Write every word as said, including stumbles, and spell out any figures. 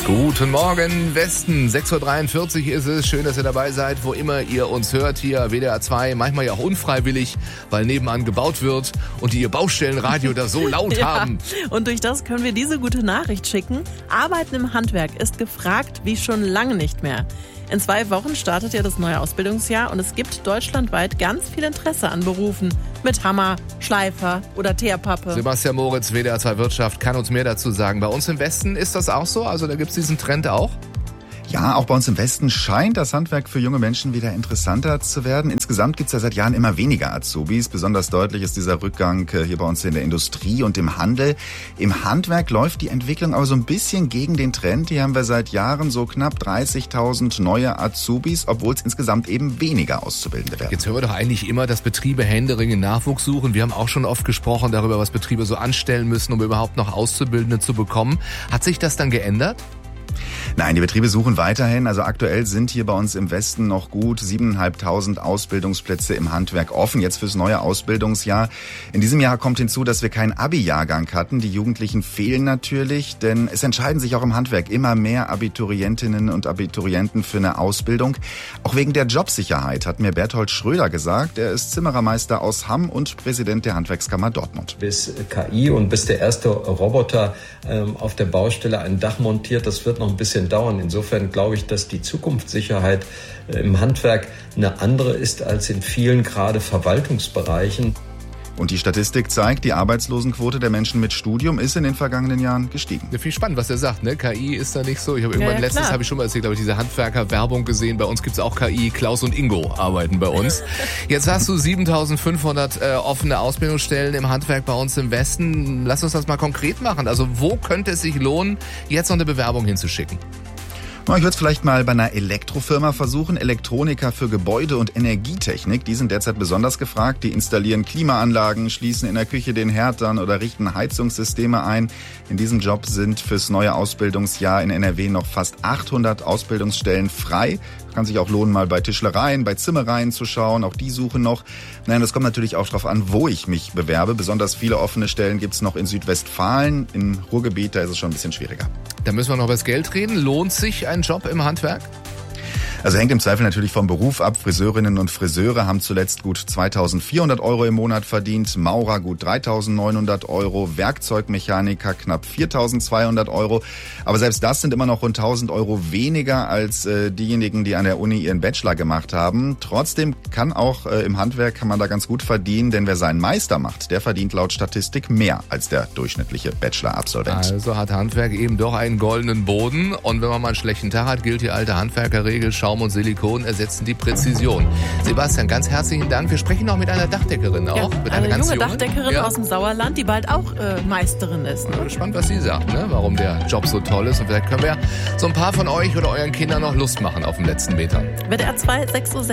Guten Morgen, Westen. sechs Uhr dreiundvierzig ist es. Schön, dass ihr dabei seid, wo immer ihr uns hört. Hier W D R zwei, manchmal ja auch unfreiwillig, weil nebenan gebaut wird und die ihr Baustellenradio da so laut ja, haben. Und durch das können wir diese gute Nachricht schicken. Arbeiten im Handwerk ist gefragt wie schon lange nicht mehr. In zwei Wochen startet ja das neue Ausbildungsjahr und es gibt deutschlandweit ganz viel Interesse an Berufen mit Hammer, Schleifer oder Teerpappe. Sebastian Moritz, W D R zwei Wirtschaft, kann uns mehr dazu sagen. Bei uns im Westen ist das auch so? Also da gibt es diesen Trend auch? Ja, auch bei uns im Westen scheint das Handwerk für junge Menschen wieder interessanter zu werden. Insgesamt gibt es ja seit Jahren immer weniger Azubis. Besonders deutlich ist dieser Rückgang hier bei uns in der Industrie und im Handel. Im Handwerk läuft die Entwicklung aber so ein bisschen gegen den Trend. Hier haben wir seit Jahren so knapp dreißigtausend neue Azubis, obwohl es insgesamt eben weniger Auszubildende werden. Jetzt hören wir doch eigentlich immer, dass Betriebe händeringend Nachwuchs suchen. Wir haben auch schon oft gesprochen darüber, was Betriebe so anstellen müssen, um überhaupt noch Auszubildende zu bekommen. Hat sich das dann geändert? Nein, die Betriebe suchen weiterhin. Also aktuell sind hier bei uns im Westen noch gut siebentausendfünfhundert Ausbildungsplätze im Handwerk offen, jetzt fürs neue Ausbildungsjahr. In diesem Jahr kommt hinzu, dass wir keinen Abi-Jahrgang hatten. Die Jugendlichen fehlen natürlich, denn es entscheiden sich auch im Handwerk immer mehr Abiturientinnen und Abiturienten für eine Ausbildung. Auch wegen der Jobsicherheit hat mir Berthold Schröder gesagt. Er ist Zimmerermeister aus Hamm und Präsident der Handwerkskammer Dortmund. Bis K I und bis der erste Roboter ähm, auf der Baustelle ein Dach montiert, das wird noch ein bisschen dauern. Insofern glaube ich, dass die Zukunftssicherheit im Handwerk eine andere ist als in vielen gerade Verwaltungsbereichen. Und die Statistik zeigt, die Arbeitslosenquote der Menschen mit Studium ist in den vergangenen Jahren gestiegen. Ja, viel spannend, was er sagt, ne? K I ist da nicht so. Ich habe irgendwann ja, ja, letztens, habe ich schon mal erzählt, glaube ich, diese Handwerker-Werbung gesehen. Bei uns gibt's auch K I. Klaus und Ingo arbeiten bei uns. Jetzt hast du siebentausendfünfhundert äh, offene Ausbildungsstellen im Handwerk bei uns im Westen. Lass uns das mal konkret machen. Also wo könnte es sich lohnen, jetzt noch eine Bewerbung hinzuschicken? Ich würde es vielleicht mal bei einer Elektrofirma versuchen. Elektroniker für Gebäude- und Energietechnik, die sind derzeit besonders gefragt. Die installieren Klimaanlagen, schließen in der Küche den Herd an oder richten Heizungssysteme ein. In diesem Job sind fürs neue Ausbildungsjahr in N R W noch fast achthundert Ausbildungsstellen frei. Kann sich auch lohnen, mal bei Tischlereien, bei Zimmereien zu schauen. Auch die suchen noch. Nein, das kommt natürlich auch darauf an, wo ich mich bewerbe. Besonders viele offene Stellen gibt es noch in Südwestfalen. Im Ruhrgebiet, da ist es schon ein bisschen schwieriger. Da müssen wir noch über das Geld reden. Lohnt sich ein Job im Handwerk? Also hängt im Zweifel natürlich vom Beruf ab. Friseurinnen und Friseure haben zuletzt gut zweitausendvierhundert Euro im Monat verdient, Maurer gut dreitausendneunhundert Euro, Werkzeugmechaniker knapp viertausendzweihundert Euro. Aber selbst das sind immer noch rund tausend Euro weniger als äh, diejenigen, die an der Uni ihren Bachelor gemacht haben. Trotzdem kann auch äh, im Handwerk kann man da ganz gut verdienen, denn wer seinen Meister macht, der verdient laut Statistik mehr als der durchschnittliche Bachelor-Absolvent. Also hat Handwerk eben doch einen goldenen Boden. Und wenn man mal einen schlechten Tag hat, gilt die alte Handwerkerregel, Schaum und Silikon ersetzen die Präzision. Sebastian, ganz herzlichen Dank. Wir sprechen noch mit einer Dachdeckerin auch. Ja, mit eine, einer ganz junge jungen Dachdeckerin ja. aus dem Sauerland, die bald auch äh, Meisterin ist. Ne? Ich bin gespannt, was sie sagt, ne? Warum der Job so toll ist. Und vielleicht können wir so ein paar von euch oder euren Kindern noch Lust machen auf den letzten Meter. W D R zwei, sechs Uhr